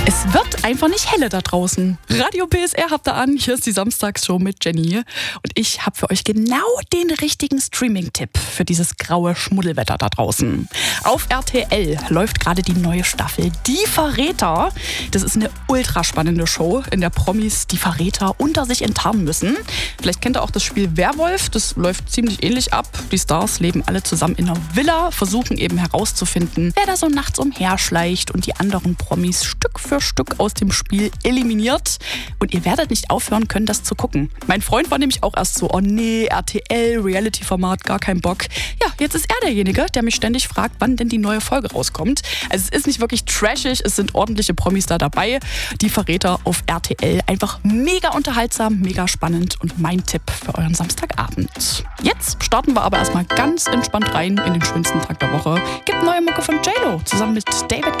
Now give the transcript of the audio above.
Es wird einfach nicht helle da draußen. Radio PSR habt ihr an. Hier ist die Samstagsshow mit Jenny. Und ich habe für euch genau den richtigen Streaming-Tipp für dieses graue Schmuddelwetter da draußen. Auf RTL läuft gerade die neue Staffel Die Verräter. Das ist eine ultra spannende Show, in der Promis die Verräter unter sich enttarnen müssen. Vielleicht kennt ihr auch das Spiel Werwolf. Das läuft ziemlich ähnlich ab. Die Stars leben alle zusammen in einer Villa, versuchen eben herauszufinden, wer da so nachts umherschleicht und die anderen Promis Stück für Stück aus dem Spiel eliminiert. Und ihr werdet nicht aufhören können, das zu gucken. Mein Freund war nämlich auch erst so, oh nee, RTL, Reality-Format, gar kein Bock. Ja, jetzt ist er derjenige, der mich ständig fragt, wann denn die neue Folge rauskommt. Also es ist nicht wirklich trashig, es sind ordentliche Promis da dabei. Die Verräter auf RTL, einfach mega unterhaltsam, mega spannend und mein Tipp für euren Samstagabend. Jetzt starten wir aber erstmal ganz entspannt rein in den schönsten Tag der Woche. Gibt neue Mucke von J-Lo zusammen mit David